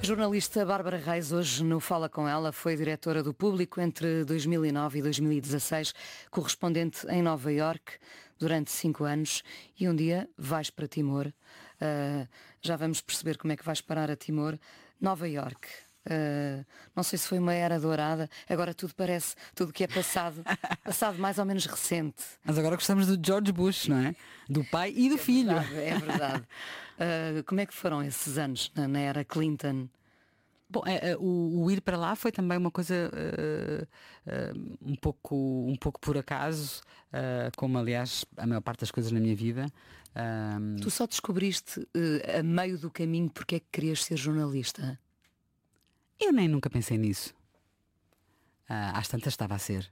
Jornalista Bárbara Reis, hoje no Fala Com Ela, foi diretora do Público entre 2009 e 2016, correspondente em Nova Iorque durante 5 anos e um dia vais para Timor. Já vamos perceber como é que vais parar a Timor. Nova Iorque. Não sei se foi uma era dourada, agora tudo parece, tudo que é passado mais ou menos recente. Mas agora gostamos do George Bush, não é? Do pai e do filho. É verdade. Como é que foram esses anos na era Clinton? Bom, o ir para lá foi também uma coisa um pouco por acaso, como aliás a maior parte das coisas na minha vida. Tu só descobriste a meio do caminho porque é que querias ser jornalista? Eu nem nunca pensei nisso. Às tantas estava a ser.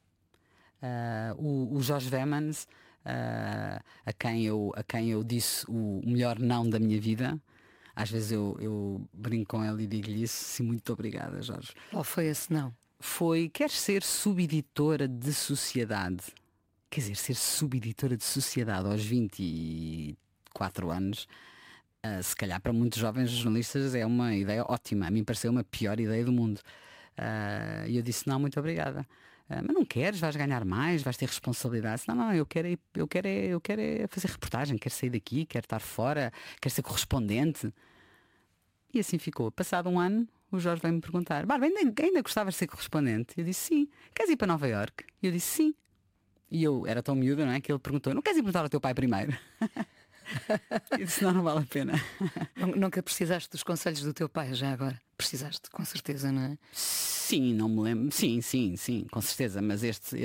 O Jorge Vemans, a quem eu disse o melhor não da minha vida, às vezes eu brinco com ele e digo-lhe isso, sim, muito obrigada, Jorge. Qual foi esse não? Foi, queres ser subeditora de sociedade? Quer dizer, ser subeditora de sociedade aos 24 anos, se calhar para muitos jovens jornalistas é uma ideia ótima. A mim pareceu uma pior ideia do mundo. E eu disse, não, muito obrigada. Mas não queres, vais ganhar mais, vais ter responsabilidade. Não, eu quero é fazer reportagem, quero sair daqui, quero estar fora, quero ser correspondente. E assim ficou. Passado um ano, o Jorge veio-me perguntar, Bárbara, ainda gostavas de ser correspondente? Eu disse sim. Queres ir para Nova Iorque? E eu disse sim. E eu era tão miúda, não é? Que ele perguntou, não queres ir perguntar ao teu pai primeiro? E disse, não vale a pena. Nunca precisaste dos conselhos do teu pai, já agora? Precisaste, com certeza, não é? Sim, não me lembro. Sim, com certeza. Mas este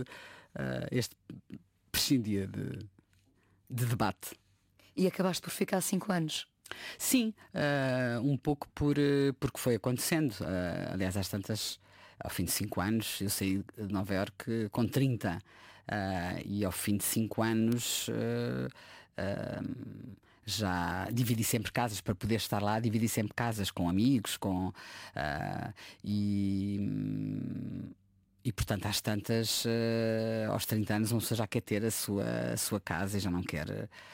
prescindia de debate. E acabaste por ficar 5 anos? Sim, um pouco porque foi acontecendo. Aliás, às tantas, ao fim de 5 anos, eu saí de Nova Iorque com 30. E ao fim de 5 anos já dividi sempre casas para poder estar lá, dividi sempre casas com amigos, e portanto às tantas, aos 30 anos uma pessoa já quer ter a sua casa e já não quer